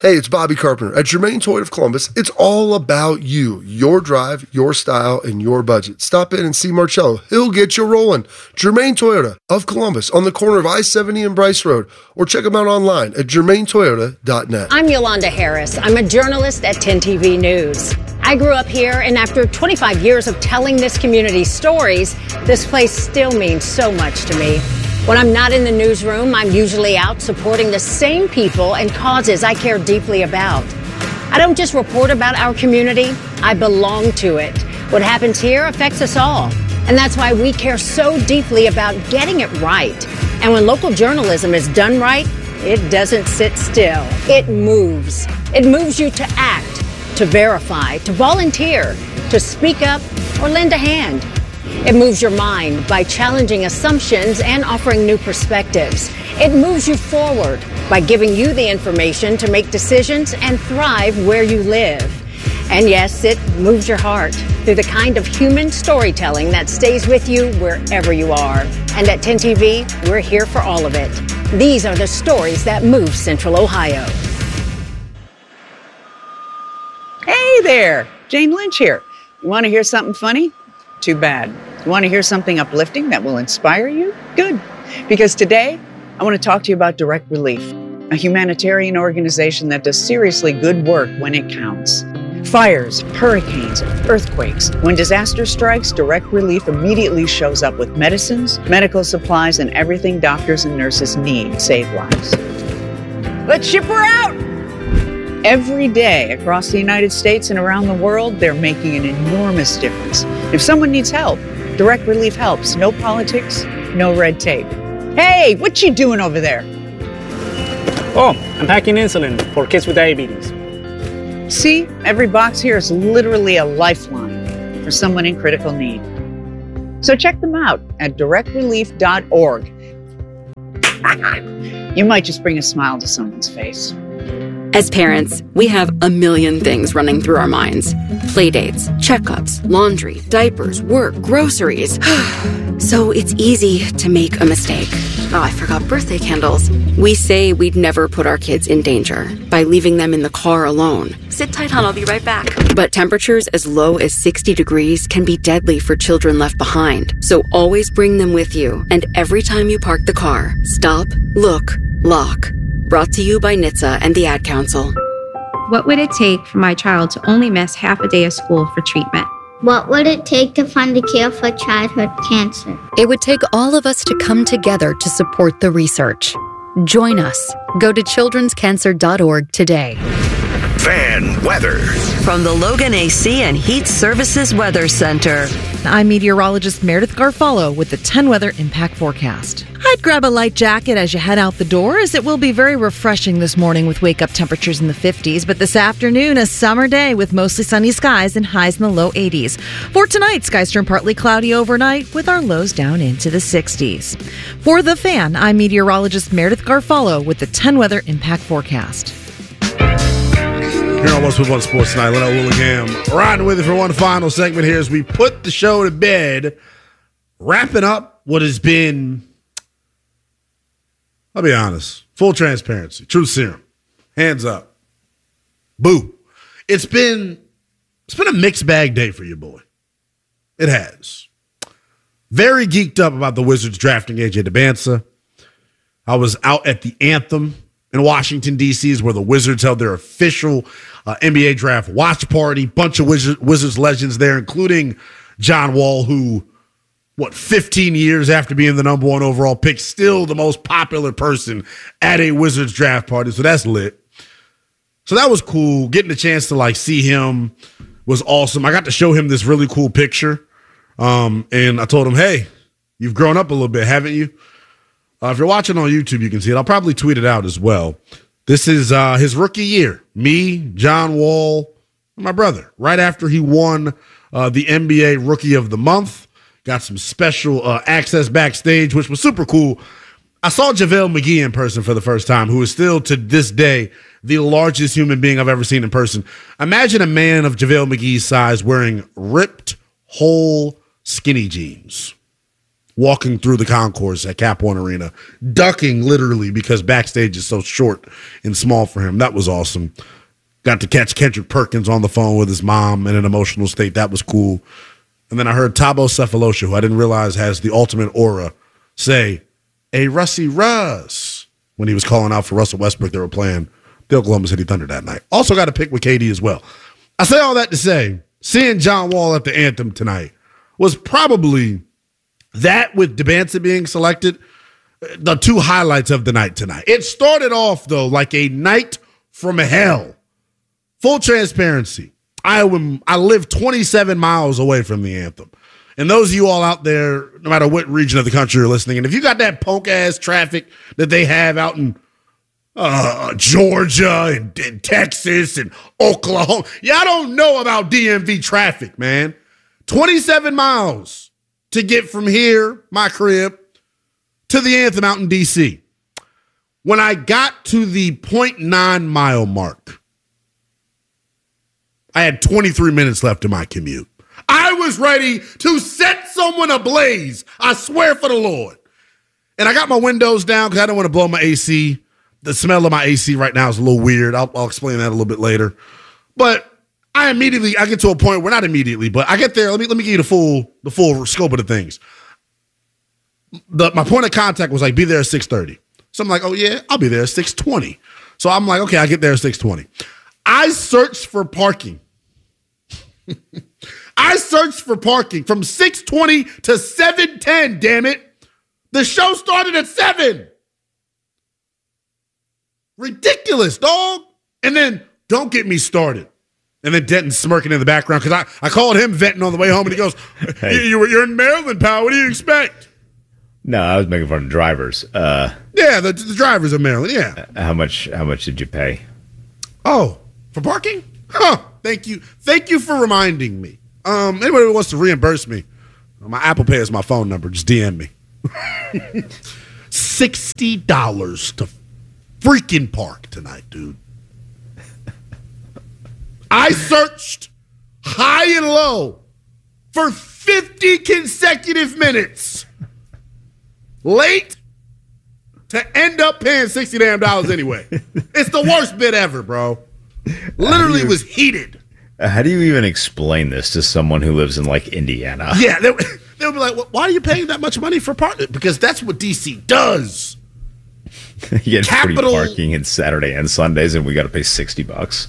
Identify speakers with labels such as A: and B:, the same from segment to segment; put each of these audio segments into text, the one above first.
A: Hey, it's Bobby Carpenter. At Germain Toyota of Columbus, it's all about you, your drive, your style, and your budget. Stop in and see Marcello. He'll get you rolling. Germain Toyota of Columbus on the corner of I-70 and Bryce Road. Or check them out online at germaintoyota.net.
B: I'm Yolanda Harris. I'm a journalist at 10 TV News. I grew up here, and after 25 years of telling this community's stories, this place still means so much to me. When I'm not in the newsroom, I'm usually out supporting the same people and causes I care deeply about. I don't just report about our community, I belong to it. What happens here affects us all. And that's why we care so deeply about getting it right. And when local journalism is done right, it doesn't sit still. It moves. It moves you to act, to verify, to volunteer, to speak up, or lend a hand. It moves your mind by challenging assumptions and offering new perspectives. It moves you forward by giving you the information to make decisions and thrive where you live. And yes, it moves your heart through the kind of human storytelling that stays with you wherever you are. And at 10 TV, we're here for all of it. These are the stories that move Central Ohio.
C: Hey there, Jane Lynch here. You want to hear something funny? Too bad. You want to hear something uplifting that will inspire you? Good. Because today, I want to talk to you about Direct Relief, a humanitarian organization that does seriously good work when it counts. Fires, hurricanes, earthquakes. When disaster strikes, Direct Relief immediately shows up with medicines, medical supplies, and everything doctors and nurses need to save lives. Let's ship her out! Every day across the United States and around the world, they're making an enormous difference. If someone needs help, Direct Relief helps. No politics, no red tape. Hey, what you doing over there?
D: Oh, I'm packing insulin for kids with diabetes.
C: See, every box here is literally a lifeline for someone in critical need. So check them out at directrelief.org. You might just bring a smile to someone's face.
E: As parents, we have a million things running through our minds. Playdates, checkups, laundry, diapers, work, groceries. So it's easy to make a mistake. Oh, I forgot birthday candles. We say we'd never put our kids in danger by leaving them in the car alone. Sit tight, hon, I'll be right back. But temperatures as low as 60 degrees can be deadly for children left behind. So always bring them with you. And every time you park the car, stop, look, lock. Brought to you by NHTSA and the Ad Council.
F: What would it take for my child to only miss half a day of school for treatment?
G: What would it take to fund a cure for childhood cancer?
H: It would take all of us to come together to support the research. Join us. Go to childrenscancer.org today.
I: Fan weather.
J: From the Logan AC and Heat Services Weather Center.
K: I'm meteorologist Meredith Garfalo with the 10 Weather Impact Forecast. I'd grab a light jacket as you head out the door, as it will be very refreshing this morning with wake-up temperatures in the 50s. But this afternoon, a summer day with mostly sunny skies and highs in the low 80s. For tonight, skies turn partly cloudy overnight with our lows down into the 60s. For The Fan, I'm meteorologist Meredith Garfalo with the 10 Weather Impact Forecast.
L: Here on What's With One Sports Tonight, Leno Willingham riding with you for one final segment here as we put the show to bed, wrapping up what has been, I'll be honest, full transparency, truth serum, hands up, boo. It's been a mixed bag day for your boy. It has. Very geeked up about the Wizards drafting AJ Dybantsa. I was out at the Anthem in Washington, D.C. is where the Wizards held their official NBA draft watch party. Bunch of Wizards legends there, including John Wall, who, 15 years after being the number one overall pick, still the most popular person at a Wizards draft party. So that's lit. So that was cool. Getting a chance to see him was awesome. I got to show him this really cool picture. And I told him, hey, you've grown up a little bit, haven't you? If you're watching on YouTube, you can see it. I'll probably tweet it out as well. This is his rookie year. Me, John Wall, and my brother. Right after he won the NBA Rookie of the Month. Got some special access backstage, which was super cool. I saw JaVale McGee in person for the first time, who is still, to this day, the largest human being I've ever seen in person. Imagine a man of JaVale McGee's size wearing ripped, whole, skinny jeans. walking through the concourse at Cap One Arena, ducking literally because backstage is so short and small for him. That was awesome. Got to catch Kendrick Perkins on the phone with his mom in an emotional state. That was cool. And then I heard Thabo Sefolosha, who I didn't realize has the ultimate aura, say, "Hey, Russie Russ," when he was calling out for Russell Westbrook. They were playing the Oklahoma City Thunder that night. Also got to pick with KD as well. I say all that to say, seeing John Wall at the anthem tonight was probably, that with Debanza being selected, the two highlights of the night tonight. It started off, though, like a night from hell. Full transparency. I live 27 miles away from the anthem. And those of you all out there, no matter what region of the country you're listening, and if you got that punk-ass traffic that they have out in Georgia and Texas and Oklahoma, y'all don't know about DMV traffic, man. 27 miles to get from here, my crib, to the anthem out in D.C. When I got to the 0.9 mile mark, I had 23 minutes left in my commute. I was ready to set someone ablaze. I swear for the Lord. And I got my windows down because I don't want to blow my AC. The smell of my AC right now is a little weird. I'll explain that a little bit later. But I get to a point where, not immediately, but I get there. Let me give you the full scope of the things. My point of contact was like, be there at 6:30. So I'm like, oh yeah, I'll be there at 6:20. So I'm like, okay, I get there at 6:20. I searched for parking. I searched for parking from 6:20 to 7:10, damn it. The show started at 7. Ridiculous, dog. And then, don't get me started. And then Denton smirking in the background because I called him venting on the way home, and he goes, hey. You're in Maryland, pal. What do you expect?
M: No, I was making fun of drivers.
L: Yeah, the drivers of Maryland, yeah.
M: How much did you pay?
L: Oh, for parking? Huh. Thank you. Thank you for reminding me. Anybody who wants to reimburse me, my Apple Pay is my phone number. Just DM me. $60 to freaking park tonight, dude. I searched high and low for 50 consecutive minutes. Late to end up paying $60 damn anyway. It's the worst bid ever, bro. Literally was heated.
M: How do you even explain this to someone who lives in, like, Indiana?
L: Yeah, they'll be like, well, why are you paying that much money for parking? Because that's what D.C. does.
M: You get free parking on Saturday and Sundays, and we got to pay $60.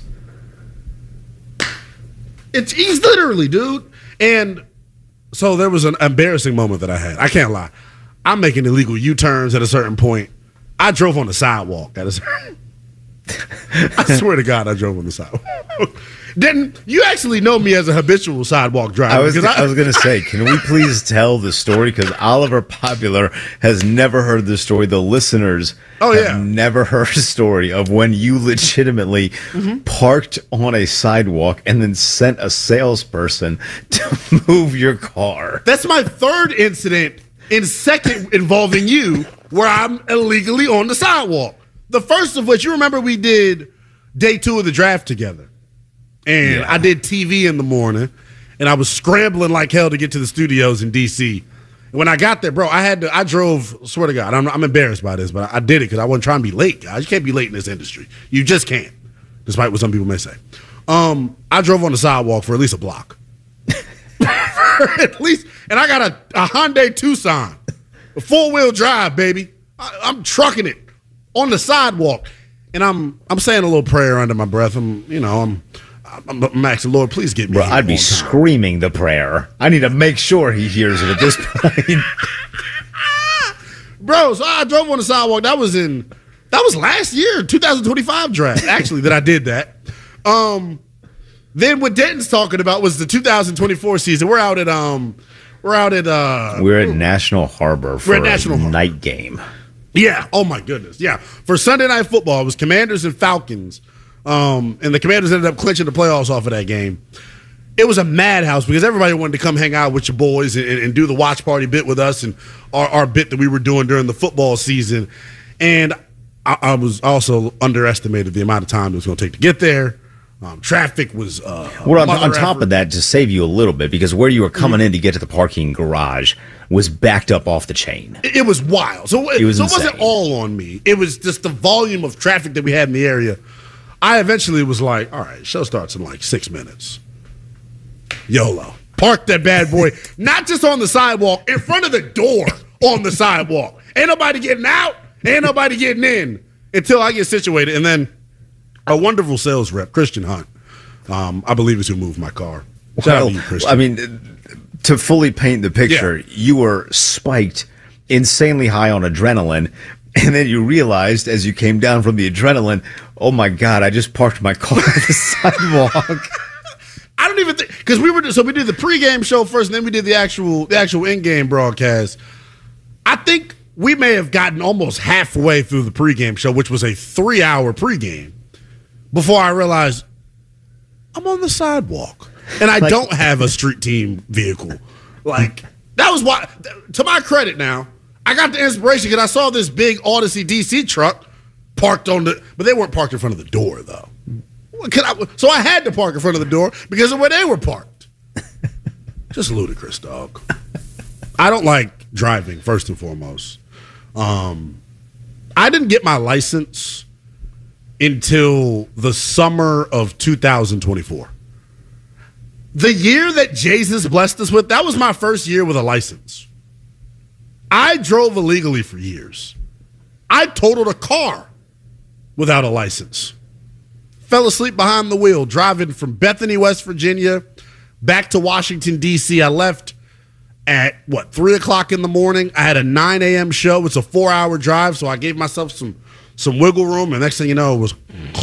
L: He's literally, dude. And so there was an embarrassing moment that I had. I can't lie. I'm making illegal U-turns at a certain point. I drove on the sidewalk at a certain... I swear to God, I drove on the sidewalk. Didn't you actually know me as a habitual sidewalk driver?
M: I was going to say, can we please tell the story? Because Oliver Popular has never heard the story. The listeners have never heard a story of when you legitimately parked on a sidewalk and then sent a salesperson to move your car.
L: That's my third incident in second involving you where I'm illegally on the sidewalk. The first of which, you remember we did day 2 of the draft together. And I did TV in the morning, and I was scrambling like hell to get to the studios in D.C. And when I got there, bro, I drove, swear to God, I'm embarrassed by this, but I did it because I wasn't trying to be late, guys. You can't be late in this industry. You just can't, despite what some people may say. I drove on the sidewalk for at least a block. At least, and I got a Hyundai Tucson, a 4-wheel drive, baby. I'm trucking it on the sidewalk, and I'm saying a little prayer under my breath. I'm asking, Lord, please get me.
M: Bro, I'd be screaming the prayer. I need to make sure he hears it at this point.
L: Bro, so I drove on the sidewalk. That was last year, 2025 draft, actually, that I did that. Then what Denton's talking about was the 2024 season. We're at
M: National Harbor for a night game.
L: Yeah. Oh my goodness. Yeah. For Sunday Night Football, it was Commanders and Falcons. And the Commanders ended up clinching the playoffs off of that game. It was a madhouse because everybody wanted to come hang out with your boys and do the watch party bit with us and our bit that we were doing during the football season. And I was also underestimated the amount of time it was going to take to get there. Traffic was
M: well, on top of that, to save you a little bit, because where you were coming in to get to the parking garage was backed up off the chain.
L: It was wild. So it wasn't all on me. It was just the volume of traffic that we had in the area. I eventually was like, all right, show starts in like 6 minutes. YOLO. Park that bad boy, not just on the sidewalk, in front of the door on the sidewalk. Ain't nobody getting out, ain't nobody getting in until I get situated. And then a wonderful sales rep, Christian Hunt, I believe is who moved my car. Shout out to you, Christian.
M: I mean, to fully paint the picture, you were spiked insanely high on adrenaline, and then you realized as you came down from the adrenaline, oh my God, I just parked my car on the sidewalk.
L: I don't even think, because we did the pregame show first, and then we did the actual in-game broadcast. I think we may have gotten almost halfway through the pregame show, which was a 3-hour pregame, before I realized I'm on the sidewalk and I don't have a street team vehicle. Like, that was why, to my credit now, I got the inspiration because I saw this big Odyssey DC truck parked but they weren't parked in front of the door though. So I had to park in front of the door because of where they were parked. Just ludicrous, dog. I don't like driving, first and foremost. I didn't get my license until the summer of 2024. The year that Jesus blessed us with, that was my first year with a license. I drove illegally for years. I totaled a car without a license. Fell asleep behind the wheel, driving from Bethany, West Virginia, back to Washington, D.C. I left at, 3 o'clock in the morning. I had a 9 a.m. show. It's a 4-hour drive, so I gave myself some wiggle room, and next thing you know, it was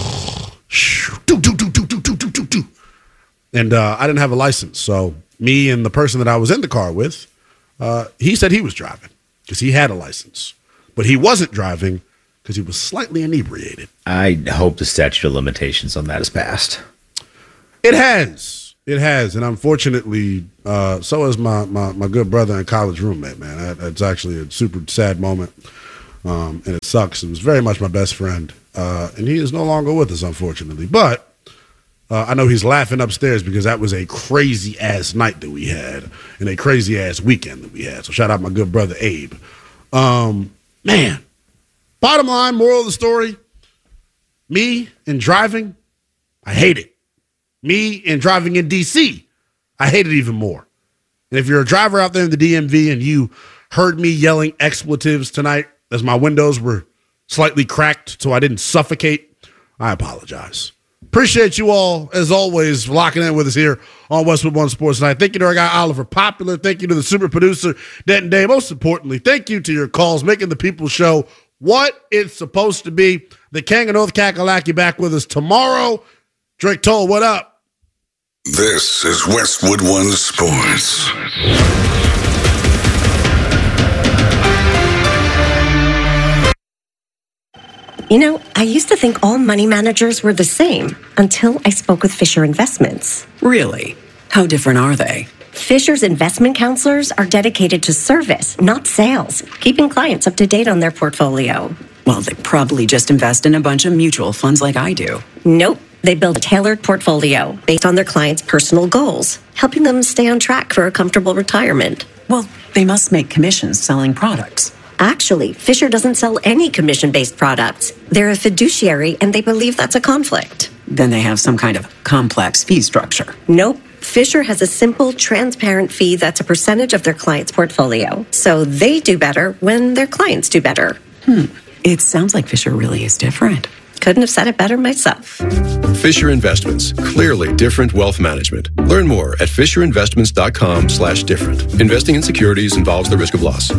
L: and I didn't have a license. So me and the person that I was in the car with, he said he was driving because he had a license, but he wasn't driving because he was slightly inebriated.
M: I hope the statute of limitations on that is passed.
L: It has, and unfortunately, so is my good brother and college roommate. Man, it's actually a super sad moment. And it sucks. It was very much my best friend. And he is no longer with us, unfortunately. But I know he's laughing upstairs because that was a crazy-ass night that we had and a crazy-ass weekend that we had. So shout out my good brother, Abe. Man, bottom line, moral of the story, me and driving, I hate it. Me and driving in D.C., I hate it even more. And if you're a driver out there in the DMV and you heard me yelling expletives tonight, as my windows were slightly cracked so I didn't suffocate, I apologize. Appreciate you all, as always, for locking in with us here on Westwood One Sports Tonight. Thank you to our guy, Oliver Popular. Thank you to the super producer, Denton Day. Most importantly, thank you to your calls, making the People's Show what it's supposed to be. The King of North Kakalaki back with us tomorrow. Drake Toll, what up?
I: This is Westwood One Sports.
N: You know, I used to think all money managers were the same until I spoke with Fisher Investments.
O: Really? How different are they?
N: Fisher's investment counselors are dedicated to service, not sales, keeping clients up to date on their portfolio.
O: Well, they probably just invest in a bunch of mutual funds like I do.
N: Nope. They build a tailored portfolio based on their clients' personal goals, helping them stay on track for a comfortable retirement.
O: Well, they must make commissions selling products.
N: Actually, Fisher doesn't sell any commission-based products. They're a fiduciary, and they believe that's a conflict.
O: Then they have some kind of complex fee structure.
N: Nope. Fisher has a simple, transparent fee that's a percentage of their client's portfolio. So they do better when their clients do better.
O: It sounds like Fisher really is different.
N: Couldn't have said it better myself.
P: Fisher Investments. Clearly different wealth management. Learn more at FisherInvestments.com/different. Investing in securities involves the risk of loss.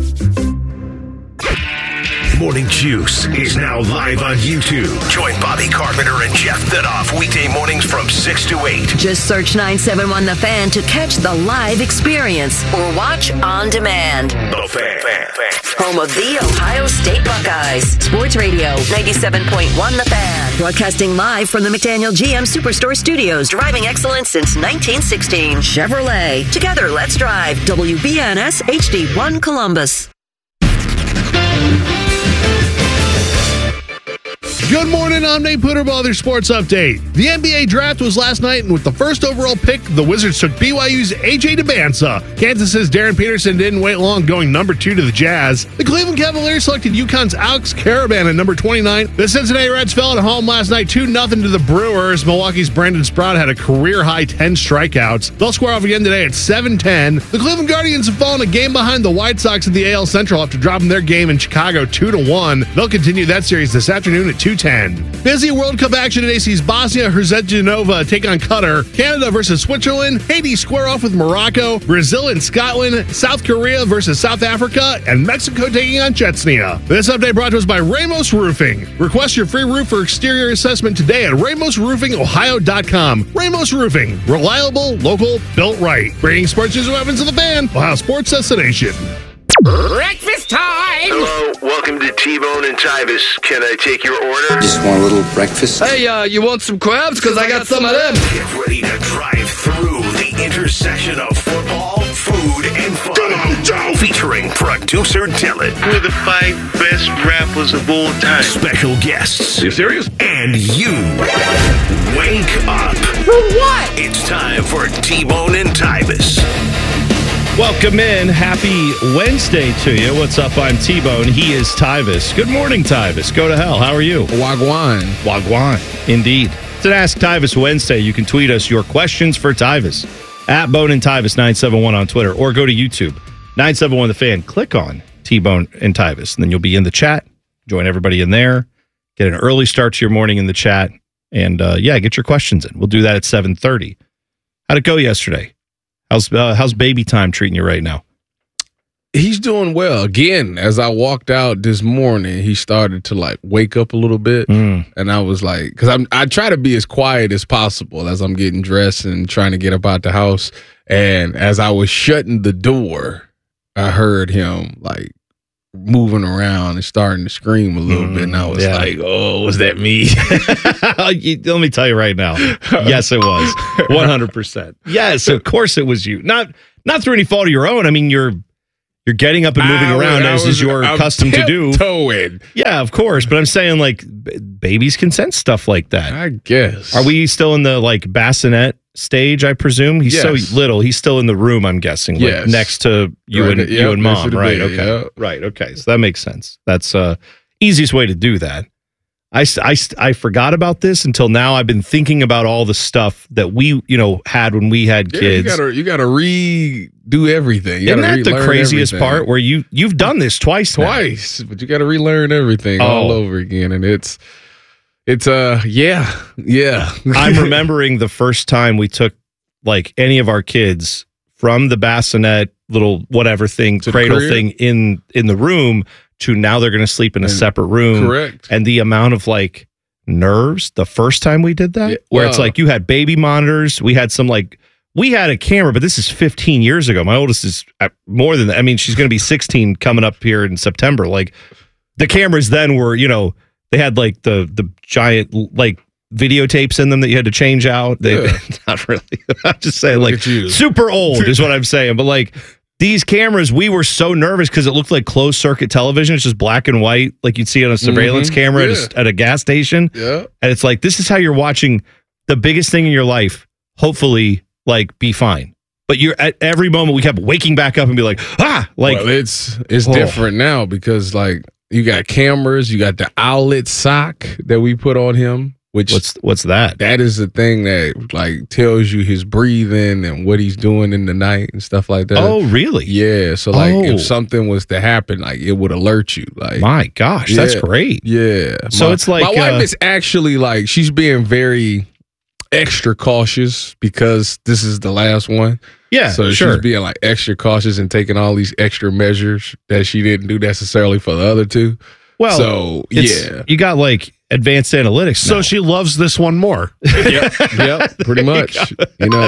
I: Morning Juice is now live on YouTube. Join Bobby Carpenter and Jeff Thidoff weekday mornings from 6 to 8.
J: Just search 971 The Fan to catch the live experience or watch on demand.
I: The Fan.
J: Home of the Ohio State Buckeyes. Sports Radio 97.1 The Fan. Broadcasting live from the McDaniel GM Superstore Studios. Driving excellence since 1916. Chevrolet. Together, let's drive. WBNS HD1 Columbus.
Q: Good morning, I'm Nate Putterball, their sports update. The NBA draft was last night, and with the first overall pick, the Wizards took BYU's A.J. Dubbanza. Kansas's Darren Peterson didn't wait long, going number 2 to the Jazz. The Cleveland Cavaliers selected UConn's Alex Caravan at number 29. The Cincinnati Reds fell at home last night 2-0 to the Brewers. Milwaukee's Brandon Sprout had a career-high 10 strikeouts. They'll square off again today at 7-10. The Cleveland Guardians have fallen a game behind the White Sox in the AL Central after dropping their game in Chicago 2-1. They'll continue that series this afternoon at 2:10. Busy World Cup action today sees Bosnia-Herzegovina take on Qatar, Canada versus Switzerland, Haiti square off with Morocco, Brazil and Scotland, South Korea versus South Africa, and Mexico taking on Chechnya. This update brought to us by Ramos Roofing. Request your free roof or exterior assessment today at RamosRoofingOhio.com. Ramos Roofing, reliable, local, built right. Bringing sports news and weapons to the fan, Ohio Sports Destination.
R: Breakfast time!
I: Hello, welcome to T-Bone and Tyvis. Can I take your order?
R: Just want a little breakfast. Hey, you want some crabs? Because I got some of them.
I: Get ready to drive through the intersection of football, food, and fun. Come on, Joe! Featuring producer Dylan.
S: We're the 5 best rappers of all time.
I: Special guests.
S: You serious?
I: And you. Wake up.
R: For what?
I: It's time for T-Bone and Tyvis.
T: Welcome in. Happy Wednesday to you. What's up? I'm T-Bone. He is Tyvis. Good morning, Tyvis. Go to hell. How are you?
U: Wagwan.
T: Wagwan. Indeed. It's an Ask Tyvis Wednesday. You can tweet us your questions for Tyvis at Bone and Tyvis 971 on Twitter, or go to YouTube 971 The Fan. Click on T-Bone and Tyvis, and then you'll be in the chat. Join everybody in there. Get an early start to your morning in the chat, and get your questions in. We'll do that at 7:30. How'd it go yesterday? How's baby time treating you right now?
U: He's doing well. Again, as I walked out this morning, he started to wake up a little bit, and I was like, because I try to be as quiet as possible as I'm getting dressed and trying to get up out the house. And as I was shutting the door, I heard him moving around and starting to scream a little bit, and I was like, "Oh, was that me?"
T: Let me tell you right now. Yes, it was 100%. Yes, of course it was you. Not through any fault of your own. I mean, you're getting up and moving around as is your custom to do.
U: Tiptoeing.
T: Yeah, of course. But I'm saying babies can sense stuff like that.
U: I guess.
T: Are we still in the bassinet stage? I presume he's so little. He's still in the room. I'm guessing, next to you and mom. Right? Okay.
U: Yeah.
T: Right. Okay. So that makes sense. That's easiest way to do that. I forgot about this until now. I've been thinking about all the stuff that we had when we had kids.
U: You gotta redo everything.
T: Isn't that the craziest part? Where you've done this twice,
U: but you got to relearn everything all over again, and it's yeah.
T: I'm remembering the first time we took any of our kids from the bassinet little whatever thing, cradle thing in the room to now they're going to sleep in a separate room.
U: Correct.
T: And the amount of nerves the first time we did that, where it's you had baby monitors. We had we had a camera, but this is 15 years ago. My oldest is more than that. I mean, she's going to be 16 coming up here in September. The cameras then were, they had the giant videotapes in them that you had to change out. Not really. I'm just saying super old is what I'm saying. But these cameras, we were so nervous because it looked like closed circuit television. It's just black and white, like you'd see on a surveillance camera at a gas station.
U: Yeah.
T: And it's this is how you're watching the biggest thing in your life, hopefully, be fine. But you're at every moment we kept waking back up and be well,
U: it's different now because you got cameras, you got the owlet sock that we put on him.
T: What's that?
U: That is the thing that tells you his breathing and what he's doing in the night and stuff like that.
T: Oh, really?
U: Yeah. So if something was to happen, it would alert you.
T: My gosh, that's great.
U: Yeah.
T: So it's
U: my wife is actually she's being very extra cautious because this is the last one.
T: Yeah.
U: So she's being extra cautious and taking all these extra measures that she didn't do necessarily for the other two.
T: Well,
U: so
T: you got advanced analytics now.
Q: So she loves this one more.
U: Yep, pretty much. You know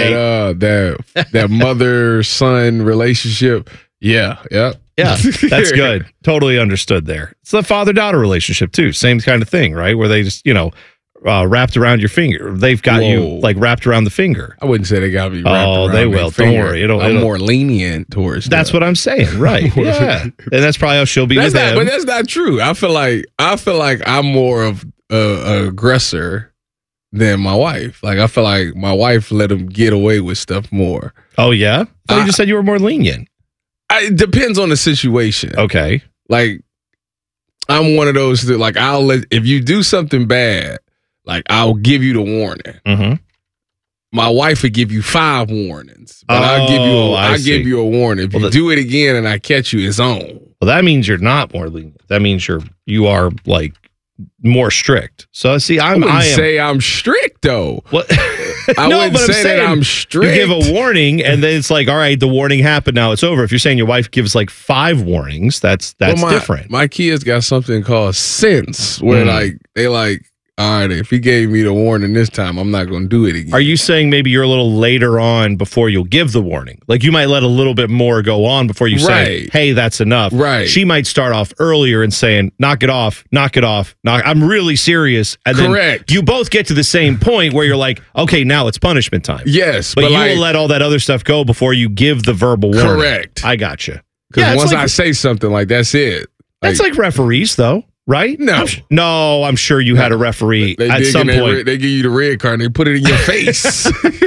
U: that mother-son relationship. Yeah.
T: That's good. Totally understood there. It's the father-daughter relationship too. Same kind of thing, right? Where they just, wrapped around your finger. They've got you like wrapped around the finger.
U: I wouldn't say they got me wrapped around
T: they will. Don't worry.
U: I'm more lenient towards
T: That's what I'm saying. Right. Yeah. And that's probably how she'll be with them.
U: But that's not true. I feel like I'm more of an aggressor than my wife. Like I feel like my wife let him get away with stuff more.
T: Oh yeah? I thought you just said you were more lenient.
U: It depends on the situation.
T: Okay.
U: Like I'm one of those that like if you do something bad, like I'll give you the warning.
T: Mm-hmm.
U: My wife would give you 5 warnings, but I'll give you a warning. If you do it again and I catch you, it's on.
T: Well, that means you're not more lenient. That means you are like more strict. So see, I
U: wouldn't say I'm strict though.
T: What?
U: I wouldn't say that I'm strict.
T: You give a warning, and then it's like, all right, the warning happened. Now it's over. If you're saying your wife gives like 5 warnings, that's different.
U: My kids got something called sense, where like they like, all right, if he gave me the warning this time, I'm not going to do it again.
T: Are you saying maybe you're a little later on before you'll give the warning? Like you might let a little bit more go on before you say, hey, that's enough.
U: Right.
T: She might start off earlier and saying, knock it off. I'm really serious. And
U: Correct.
T: Then you both get to the same point where you're like, okay, now it's punishment time.
U: Yes.
T: But you will let all that other stuff go before you give the verbal warning.
U: Correct.
T: I gotcha.
U: Because once I say something, like that's it.
T: That's like referees, though. Right?
U: No.
T: I'm sure you had a referee at some point.
U: They give you the red card and they put it in your face.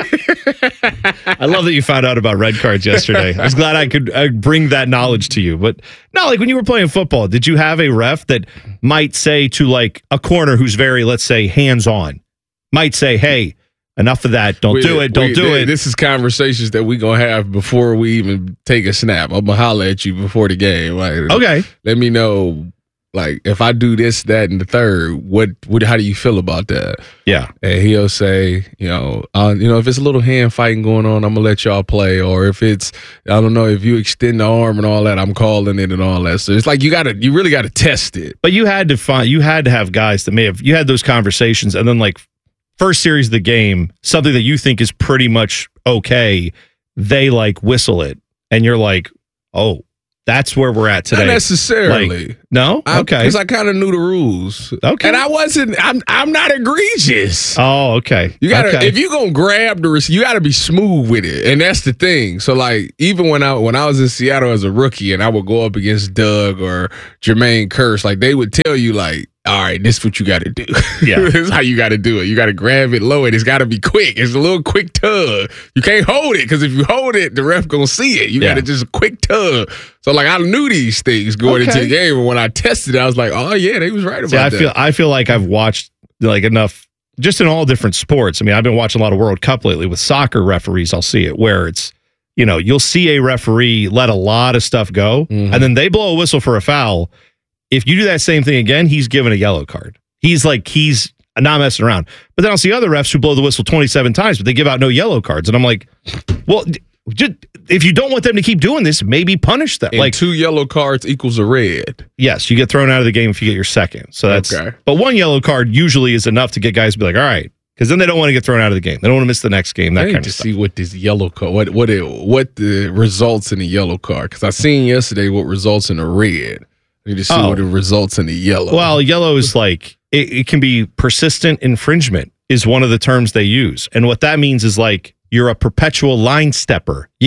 T: I love that you found out about red cards yesterday. I was glad I could bring that knowledge to you. But no, like when you were playing football, did you have a ref that might say to like a corner who's very, let's say, hands-on, might say, hey, enough of that. Don't do it.
U: This is conversations that we going to have before we even take a snap. I'm going to holler at you before the game. Like,
T: okay.
U: Let me know. Like, if I do this, that, and the third, how do you feel about that?
T: Yeah.
U: And he'll say, if it's a little hand fighting going on, I'm going to let y'all play. Or if it's, I don't know, if you extend the arm and all that, I'm calling it and all that. So it's like you really got to test it.
T: But you had to have guys that you had those conversations, and then like first series of the game, something that you think is pretty much okay, they like whistle it. And you're like, oh. That's where we're at today.
U: Not necessarily.
T: Like, no? Okay.
U: Because I kind of knew the rules.
T: Okay.
U: And I'm not egregious.
T: Oh, okay.
U: You gotta if you're gonna grab the receiver, you gotta be smooth with it. And that's the thing. So like even when I was in Seattle as a rookie and I would go up against Doug or Jermaine Kearse, like they would tell you like, all right, this is what you got to do.
T: Yeah.
U: This is how you got to do it. You got to grab it low and it's got to be quick. It's a little quick tug. You can't hold it because if you hold it, the ref going to see it. You got to just a quick tug. So, like, I knew these things going into the game. And when I tested it, I was like, oh, yeah, they was right about that.
T: I feel like I've watched, like, enough, just in all different sports. I mean, I've been watching a lot of World Cup lately with soccer referees. I'll see it where it's, you'll see a referee let a lot of stuff go, and then they blow a whistle for a foul. If you do that same thing again, he's given a yellow card. He's not messing around. But then I'll see other refs who blow the whistle 27 times, but they give out no yellow cards. And I'm like, well, if you don't want them to keep doing this, maybe punish them.
U: And like 2 yellow cards equals a red.
T: Yes, you get thrown out of the game if you get your second. So that's
U: okay. But
T: 1 yellow card usually is enough to get guys to be like, all right. Because then they don't want to get thrown out of the game. They don't want to miss the next game. That kind of stuff.
U: See what this yellow card, what the results in the yellow card. Because I seen yesterday what results in a red. I need to see what it results in the yellow.
T: Well, yellow is like, it can be persistent infringement is one of the terms they use. And what that means is like, you're a perpetual line stepper. You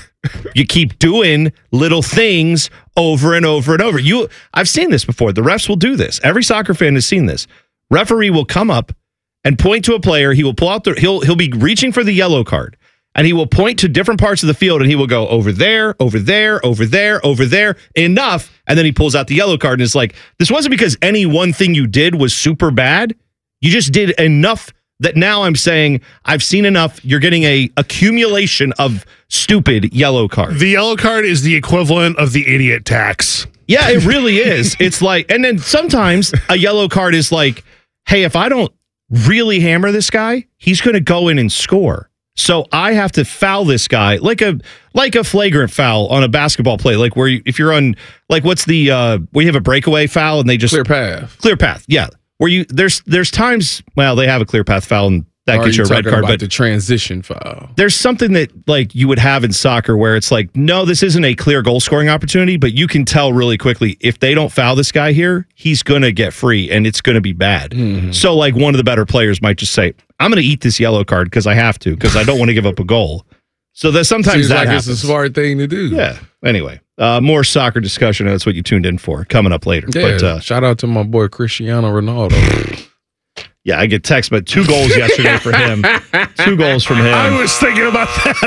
T: keep doing little things over and over and over. I've seen this before. The refs will do this. Every soccer fan has seen this. Referee will come up and point to a player. He will pull out he'll be reaching for the yellow card. And he will point to different parts of the field and he will go over there, over there, over there, over there, enough. And then he pulls out the yellow card and it's like, this wasn't because any one thing you did was super bad. You just did enough that now I'm saying I've seen enough. You're getting a accumulation of stupid yellow cards.
Q: The yellow card is the equivalent of the idiot tax.
T: Yeah, it really is. It's like, and then sometimes a yellow card is like, hey, if I don't really hammer this guy, he's going to go in and score. So I have to foul this guy like a flagrant foul on a basketball play, like where if you're on like what's the where you have a breakaway foul and they just
U: clear path.
T: Yeah, where there's times they have a clear path foul in that gets you a red card.
U: About
T: But
U: the transition foul.
T: There's something that like you would have in soccer where it's like, no, this isn't a clear goal scoring opportunity, but you can tell really quickly if they don't foul this guy here, he's going to get free and it's going to be bad.
U: Mm-hmm.
T: So like one of the better players might just say, I'm going to eat this yellow card because I have to, because I don't want to give up a goal. So that sometimes
U: Seems
T: that
U: like
T: happens.
U: it's a smart thing to do.
T: Yeah. Anyway, more soccer discussion. That's what you tuned in for. Coming up later.
U: Yeah,
T: But
U: shout out to my boy Cristiano Ronaldo.
T: yeah, I get text, but 2 goals yesterday for him. 2 goals from him.
L: I was thinking about that.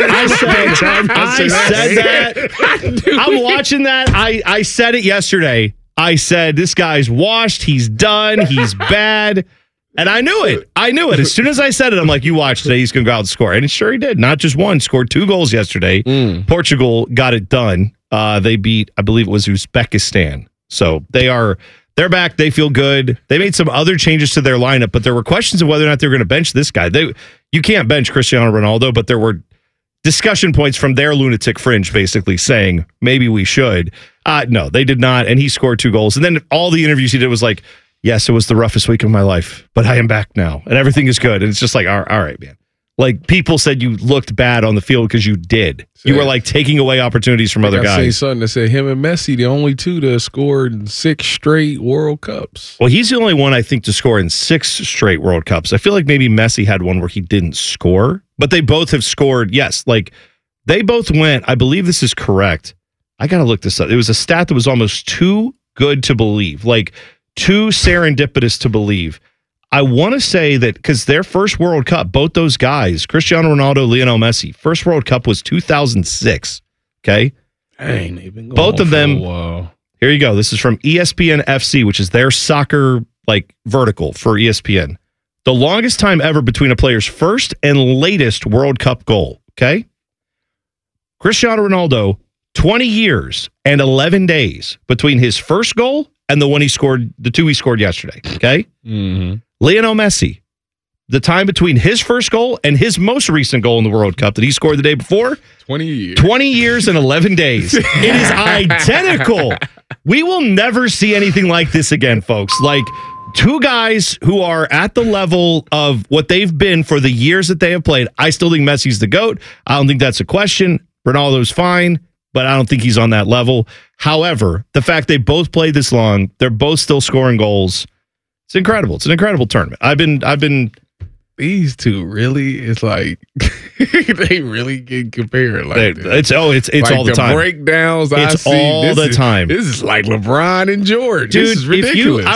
T: I said that. I'm watching that. I said it yesterday. I said, this guy's washed. He's done. He's bad. And I knew it. As soon as I said it, I'm like, you watch today. He's going to go out and score. And sure he did. Not just one. Scored 2 goals yesterday. Portugal got it done. They beat, I believe it was Uzbekistan. So they're back. They feel good. They made some other changes to their lineup, but there were questions of whether or not they were going to bench this guy. You can't bench Cristiano Ronaldo, but there were discussion points from their lunatic fringe basically saying maybe we should. No, they did not. And he scored 2 goals. And then all the interviews he did was like, yes, it was the roughest week of my life, but I am back now and everything is good. And it's just like, all right, man. Like people said you looked bad on the field because you did. You were like taking away opportunities from other guys.
U: I say something that said him and Messi, the only 2 to score in 6 straight World Cups.
T: Well, he's the only one I think to score in 6 straight World Cups. I feel like maybe Messi had one where he didn't score, but they both have scored. Yes, like they both went. I believe this is correct. I got to look this up. It was a stat that was almost too good to believe, like too serendipitous to believe. I want to say that because their first World Cup, both those guys, Cristiano Ronaldo, Lionel Messi, first World Cup was 2006. Okay.
U: Dang, they've been going
T: both of them.
U: For a while.
T: Here you go. This is from ESPN FC, which is their soccer like vertical for ESPN. The longest time ever between a player's first and latest World Cup goal. Okay. Cristiano Ronaldo, 20 years and 11 days between his first goal and the one he scored, the 2 he scored yesterday. Okay.
U: Mm-hmm.
T: Lionel Messi, the time between his first goal and his most recent goal in the World Cup that he scored the day before,
U: 20 years.
T: 20 years and 11 days. It is identical. We will never see anything like this again, folks. Like 2 guys who are at the level of what they've been for the years that they have played. I still think Messi's the GOAT. I don't think that's a question. Ronaldo's fine, but I don't think he's on that level. However, the fact they both played this long, they're both still scoring goals. It's incredible. It's an incredible tournament. I've been
U: these 2 really. It's like they really get compared. Like
T: it's
U: like
T: all the time.
U: Breakdowns.
T: It's all the time.
U: This is like LeBron and George.
T: Dude,
U: this is ridiculous.